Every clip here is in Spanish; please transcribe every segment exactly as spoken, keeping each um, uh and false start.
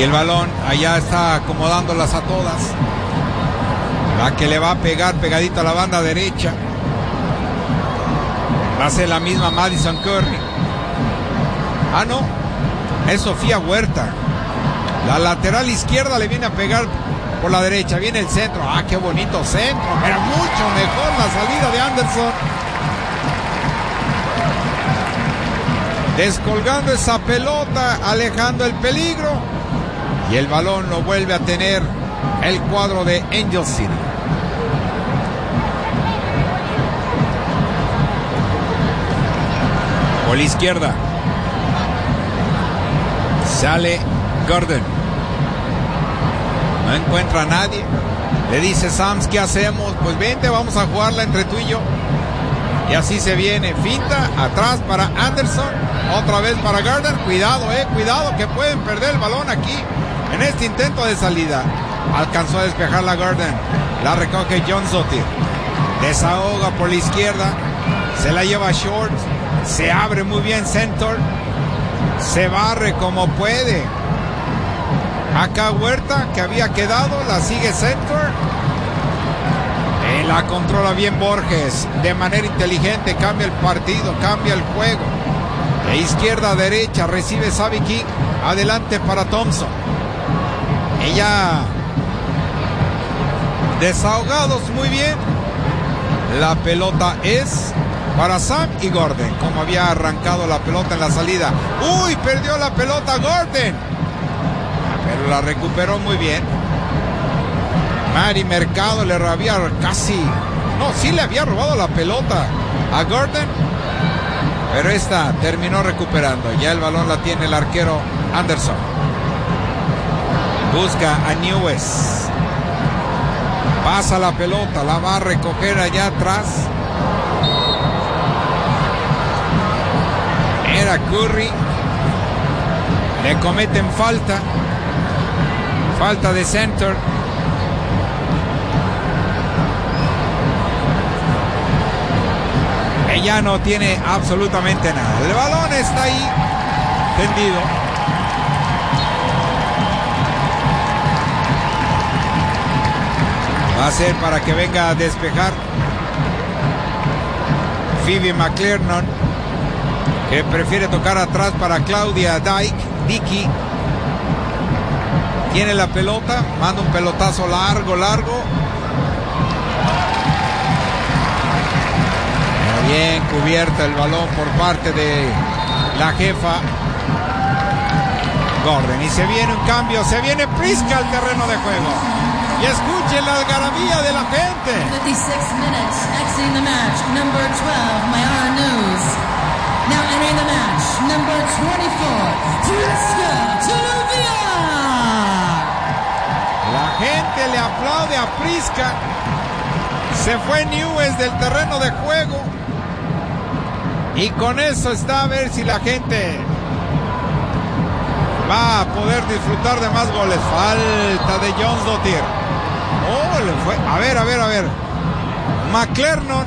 Y el balón allá está acomodándolas a todas. La que le va a pegar pegadita a la banda derecha va a ser la misma Madison Curry. Ah, no, es Sofía Huerta. La lateral izquierda le viene a pegar por la derecha. Viene el centro. Ah, qué bonito centro. Era mucho mejor la salida de Anderson. Descolgando esa pelota, alejando el peligro. Y el balón lo vuelve a tener el cuadro de Angel City. Por la izquierda sale Gordon. No encuentra a nadie. Le dice Sams, ¿qué hacemos? Pues vente, vamos a jugarla entre tú y yo. Y así se viene. Finta atrás para Anderson. Otra vez para Gordon. Cuidado, eh, cuidado que pueden perder el balón aquí en este intento de salida. Alcanzó a despejar la Gordon. La recoge Jones-Dottir. Desahoga por la izquierda. Se la lleva Short. Se abre muy bien Center. Se barre como puede. Acá Huerta, que había quedado, la sigue Center. Y la controla bien Borges. De manera inteligente cambia el partido, cambia el juego. De izquierda a derecha recibe Savi King. Adelante para Thompson. Ella desahogados muy bien. La pelota es para Sam y Gordon, como había arrancado la pelota en la salida. ¡Uy! Perdió la pelota Gordon, pero la recuperó muy bien. Mari Mercado le había casi... No, sí le había robado la pelota a Gordon, pero esta terminó recuperando. Ya el balón la tiene el arquero Anderson. Busca a Newes. Pasa la pelota, la va a recoger allá atrás. Era Curry. Le cometen falta. Falta de Center. Ella no tiene absolutamente nada. El balón está ahí tendido. Va a ser para que venga a despejar Phoebe McClernand, que prefiere tocar atrás para Claudia Dyke. Dickey tiene la pelota, manda un pelotazo largo, largo. Bien cubierta el balón por parte de la jefa Gordon. Y se viene un cambio, se viene Prisca al terreno de juego. Y escuchen la algarabía de la gente. fifty-six minutes, exiting the match, number twelve, Mayara News. Now entering the match, number twenty-four, Prisca Tuluvian. La gente le aplaude a Prisca. Se fue Newes del terreno de juego. Y con eso está a ver si la gente va a poder disfrutar de más goles. Falta de Jones-Dottir. Oh, le fue. A ver, a ver, a ver. McClernand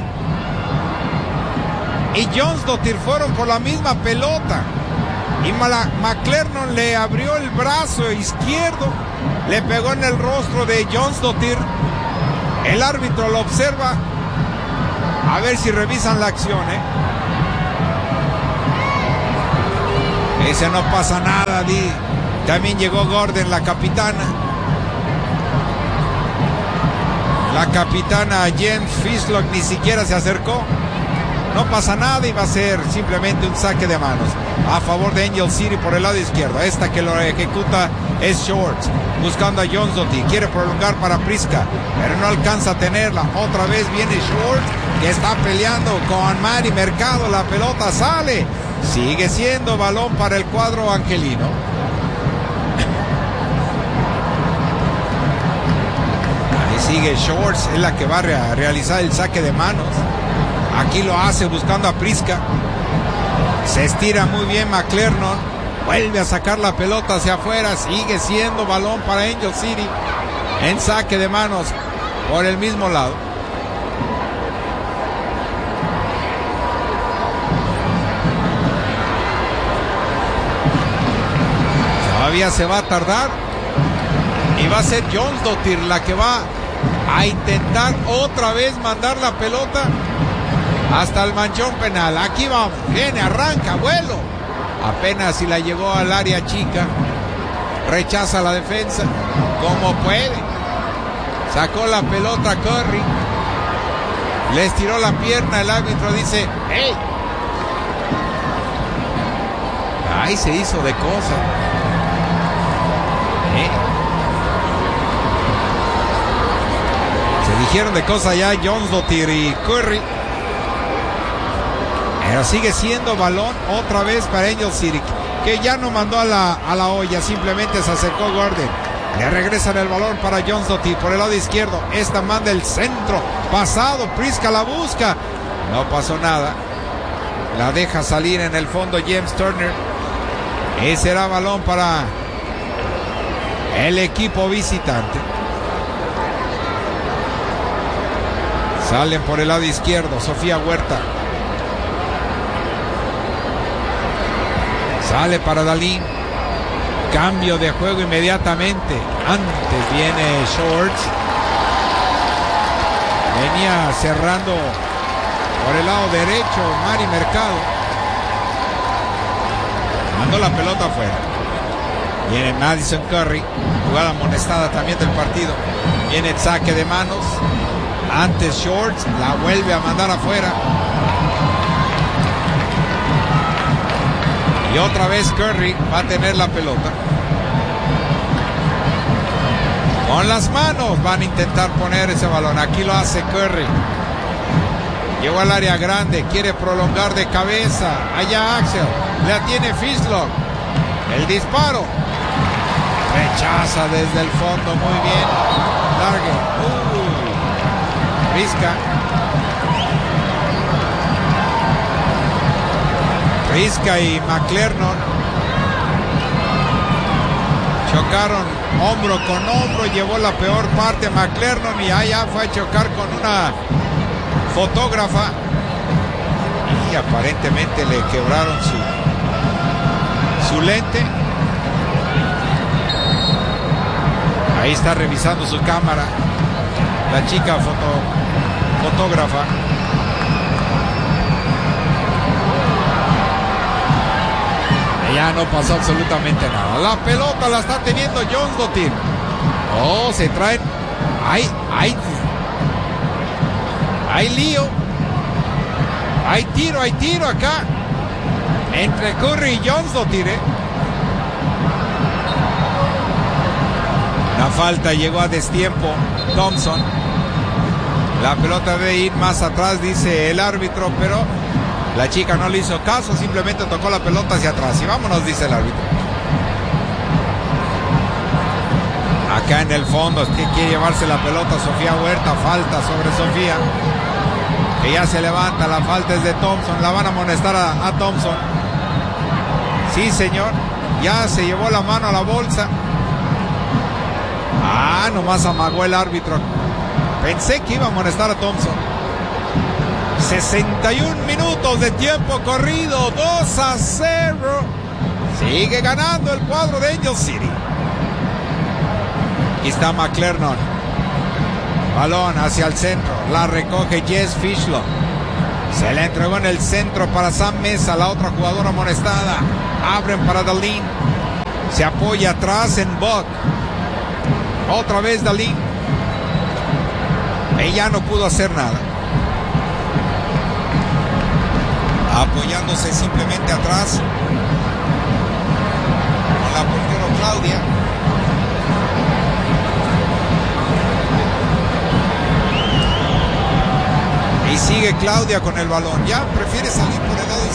y Jones-Dottir fueron por la misma pelota. Y McClernand le abrió el brazo izquierdo. Le pegó en el rostro de Jones-Dottir. El árbitro lo observa. A ver si revisan la acción, ¿eh? Ese no pasa nada, Di. También llegó Gordon, la capitana. La capitana Jen Fislock ni siquiera se acercó. No pasa nada y va a ser simplemente un saque de manos a favor de Angel City por el lado izquierdo. Esta que lo ejecuta es Short, buscando a Jones-Dottir. Quiere prolongar para Prisca, pero no alcanza a tenerla. Otra vez viene Short, que está peleando con Mari Mercado. La pelota sale. Sigue siendo balón para el cuadro angelino. Ahí sigue Shorts, es la que va a realizar el saque de manos. Aquí lo hace buscando a Prisca. Se estira muy bien McClernand. Vuelve a sacar la pelota hacia afuera. Sigue siendo balón para Angel City en saque de manos por el mismo lado. Todavía se va a tardar. Y va a ser Jónsdóttir la que va a intentar otra vez mandar la pelota hasta el manchón penal. Aquí vamos. Viene, arranca, vuelo. Apenas si la llegó al área chica. Rechaza la defensa como puede. Sacó la pelota Curry. Le estiró la pierna. El árbitro dice: ¡hey! Ahí se hizo de cosa. ¿Eh? Se dijeron de cosa ya Jónsdóttir y Curry. Pero sigue siendo balón otra vez para Angel City, que ya no mandó a la, a la olla, simplemente se acercó Gordon. Le regresan el balón para Jónsdóttir por el lado izquierdo. Esta manda el centro pasado. Priska la busca. No pasó nada. La deja salir en el fondo James Turner. Ese será balón para el equipo visitante. Salen por el lado izquierdo. Sofía Huerta. Sale para Dahlin. Cambio de juego inmediatamente. Antes viene Shorts. Venía cerrando por el lado derecho Mari Mercado. Mandó la pelota afuera. Viene Madison Curry. Jugada amonestada también del partido. Viene el saque de manos. Antes Shorts. La vuelve a mandar afuera. Y otra vez Curry va a tener la pelota. Con las manos van a intentar poner ese balón. Aquí lo hace Curry. Llegó al área grande. Quiere prolongar de cabeza. Allá Axel. La tiene Fishlock. El disparo. Rechaza desde el fondo. Muy bien. Largue. Uy. Priska. Priska y McClernand chocaron hombro con hombro. Llevó la peor parte McClernand y allá fue a chocar con una fotógrafa y aparentemente le quebraron su, su lente. Ahí está revisando su cámara la chica foto, fotógrafa. Ya no pasó absolutamente nada. La pelota la está teniendo Jónsdóttir. Oh, se traen. Hay, hay. Hay lío. Hay tiro, hay tiro acá. Entre Curry y Jónsdóttir, ¿eh? La falta llegó a destiempo. Thompson. La pelota debe ir más atrás, dice el árbitro, pero la chica no le hizo caso, simplemente tocó la pelota hacia atrás. Y vámonos, dice el árbitro. Acá en el fondo, es que quiere llevarse la pelota Sofía Huerta. Falta sobre Sofía, que ya se levanta. La falta es de Thompson. La van a amonestar a, a Thompson. Sí, señor. Ya se llevó la mano a la bolsa. Ah, nomás amagó el árbitro. Pensé que iba a amonestar a Thompson. sesenta y un minutos de tiempo corrido, dos a cero. Sigue ganando el cuadro de Angel City. Aquí está McClernand. Balón hacia el centro. La recoge Jess Fishlock. Se le entregó en el centro para Sam Mesa, la otra jugadora amonestada. Abren para Dahlin. Se apoya atrás en Buck. Otra vez Dahlin. Ella no pudo hacer nada. Apoyándose simplemente atrás con la portero Claudia. Y sigue Claudia con el balón. Ya prefiere salir por el lado